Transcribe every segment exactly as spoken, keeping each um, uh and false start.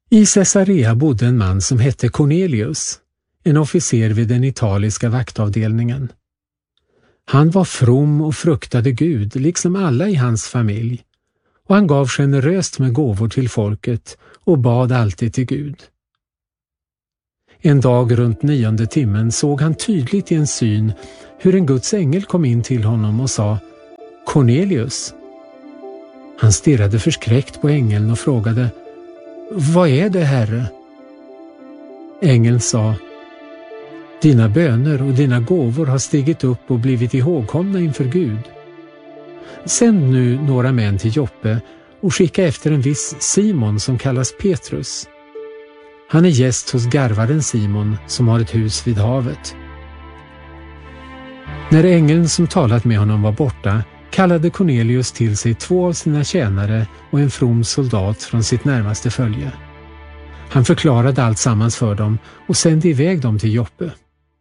I Caesarea bodde en man som hette Cornelius, en officer vid den italiska vaktavdelningen. Han var from och fruktade Gud, liksom alla i hans familj, och han gav generöst med gåvor till folket och bad alltid till Gud. En dag runt nionde timmen såg han tydligt i en syn hur en Guds ängel kom in till honom och sa: Cornelius. Han stirrade förskräckt på ängeln och frågade: Vad är det, Herre? Ängeln sa: Dina böner och dina gåvor har stigit upp och blivit ihågkomna inför Gud. Sänd nu några män till Joppe och skicka efter en viss Simon som kallas Petrus. Han är gäst hos garvaren Simon som har ett hus vid havet. När ängeln som talat med honom var borta kallade Cornelius till sig två av sina tjänare och en from soldat från sitt närmaste följe. Han förklarade allt sammans för dem och sände iväg dem till Joppe.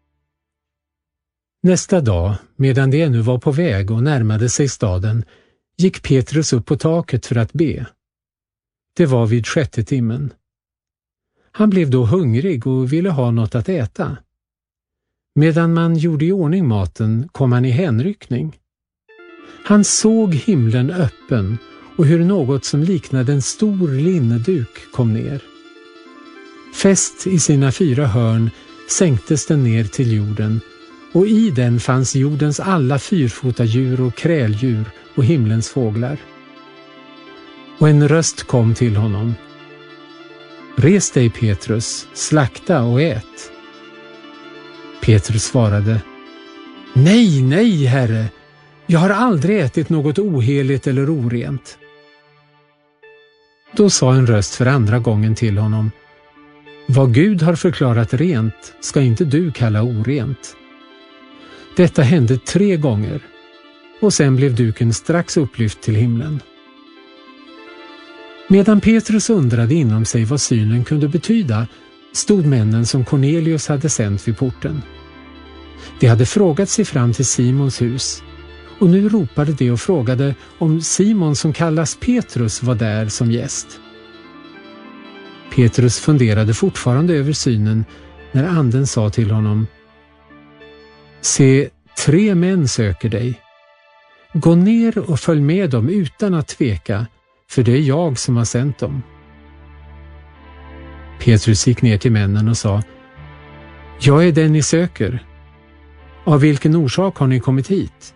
Nästa dag, medan de ännu var på väg och närmade sig staden, gick Petrus upp på taket för att be. Det var vid sjätte timmen. Han blev då hungrig och ville ha något att äta. Medan man gjorde i ordning maten kom han i hänryckning. Han såg himlen öppen och hur något som liknade en stor linneduk kom ner. Fäst i sina fyra hörn sänktes den ner till jorden, och i den fanns jordens alla fyrfotadjur och kräldjur och himlens fåglar. Och en röst kom till honom: Res dig, Petrus, slakta och ät. Petrus svarade: Nej, nej, Herre, jag har aldrig ätit något oheligt eller orent. Då sa en röst för andra gången till honom: Vad Gud har förklarat rent ska inte du kalla orent. Detta hände tre gånger, och sen blev duken strax upplyft till himlen. Medan Petrus undrade inom sig vad synen kunde betyda, stod männen som Cornelius hade sänt vid porten. De hade frågat sig fram till Simons hus, och nu ropade de och frågade om Simon som kallas Petrus var där som gäst. Petrus funderade fortfarande över synen när anden sa till honom: Se, tre män söker dig. Gå ner och följ med dem utan att tveka, för det är jag som har sänt dem. Petrus gick ner till männen och sa: Jag är den ni söker. Av vilken orsak har ni kommit hit?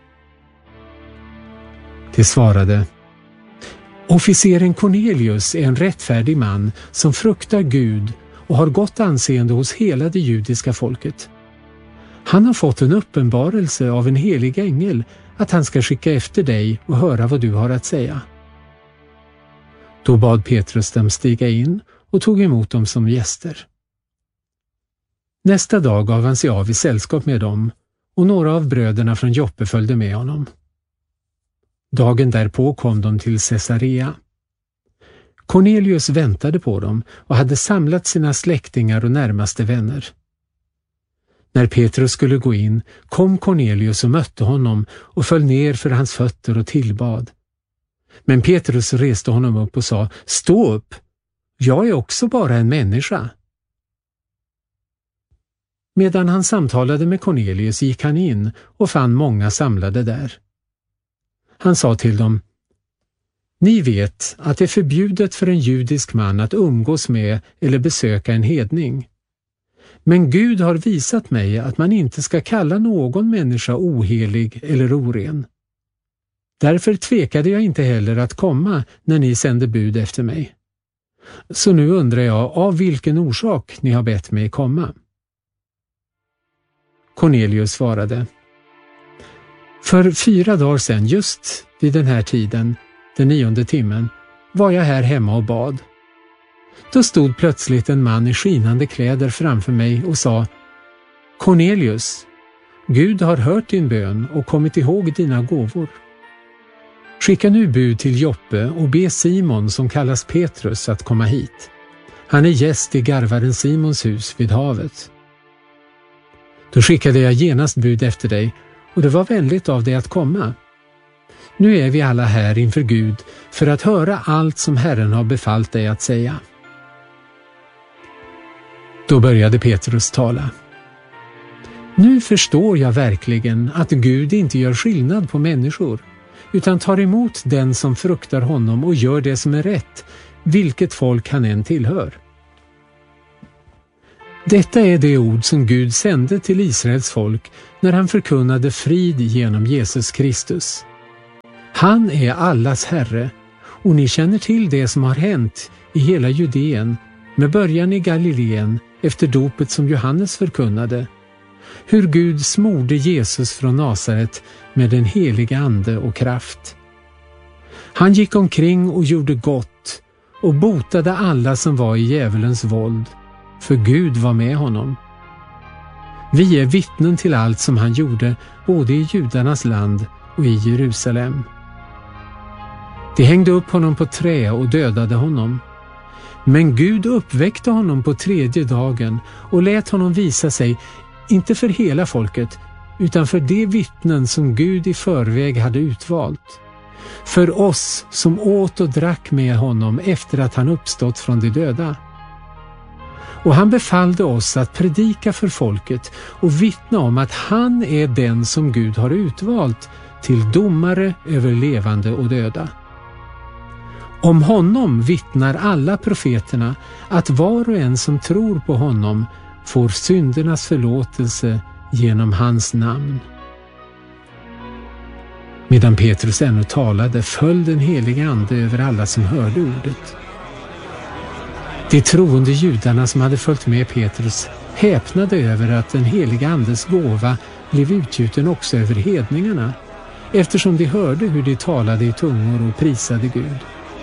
De svarade: Officeren Cornelius är en rättfärdig man som fruktar Gud och har gott anseende hos hela det judiska folket. Han har fått en uppenbarelse av en helig ängel att han ska skicka efter dig och höra vad du har att säga. Då bad Petrus dem stiga in och tog emot dem som gäster. Nästa dag gav han sig av i sällskap med dem, och några av bröderna från Joppe följde med honom. Dagen därpå kom de till Caesarea. Cornelius väntade på dem och hade samlat sina släktingar och närmaste vänner. När Petrus skulle gå in kom Cornelius och mötte honom och föll ner för hans fötter och tillbad. Men Petrus reste honom upp och sa: Stå upp, jag är också bara en människa. Medan han samtalade med Cornelius gick han in och fann många samlade där. Han sa till dem: Ni vet att det är förbjudet för en judisk man att umgås med eller besöka en hedning. Men Gud har visat mig att man inte ska kalla någon människa ohelig eller oren. Därför tvekade jag inte heller att komma när ni sände bud efter mig. Så nu undrar jag av vilken orsak ni har bett mig komma. Cornelius svarade: För fyra dagar sedan, just vid den här tiden, den nionde timmen, var jag här hemma och bad. Då stod plötsligt en man i skinande kläder framför mig och sa: Cornelius, Gud har hört din bön och kommit ihåg dina gåvor. Skicka nu bud till Joppe och be Simon som kallas Petrus att komma hit. Han är gäst i garvaren Simons hus vid havet. Då skickade jag genast bud efter dig, och det var vänligt av dig att komma. Nu är vi alla här inför Gud för att höra allt som Herren har befallt dig att säga. Då började Petrus tala. Nu förstår jag verkligen att Gud inte gör skillnad på människor, utan tar emot den som fruktar honom och gör det som är rätt, vilket folk han än tillhör. Detta är det ord som Gud sände till Israels folk när han förkunnade frid genom Jesus Kristus. Han är allas Herre, och ni känner till det som har hänt i hela Judeen, med början i Galileen efter dopet som Johannes förkunnade, hur Gud smorde Jesus från Nasaret med den heliga ande och kraft. Han gick omkring och gjorde gott och botade alla som var i djävulens våld, för Gud var med honom. Vi är vittnen till allt som han gjorde både i judarnas land och i Jerusalem. De hängde upp honom på trä och dödade honom. Men Gud uppväckte honom på tredje dagen och lät honom visa sig, inte för hela folket, utan för de vittnen som Gud i förväg hade utvalt. För oss som åt och drack med honom efter att han uppstått från de döda. Och han befallde oss att predika för folket och vittna om att han är den som Gud har utvalt till domare över levande och döda. Om honom vittnar alla profeterna att var och en som tror på honom får syndernas förlåtelse genom hans namn. Medan Petrus ännu talade föll den heliga ande över alla som hörde ordet. De troende judarna som hade följt med Petrus häpnade över att den heliga andes gåva blev utgjuten också över hedningarna, eftersom de hörde hur de talade i tungor och prisade Gud.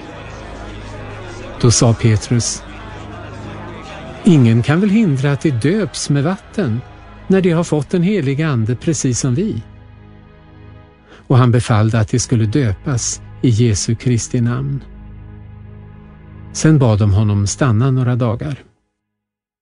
Då sa Petrus: ingen kan väl hindra att de döps med vatten när de har fått den heliga ande precis som vi. Och han befallde att de skulle döpas i Jesu Kristi namn. Sen bad de honom stanna några dagar.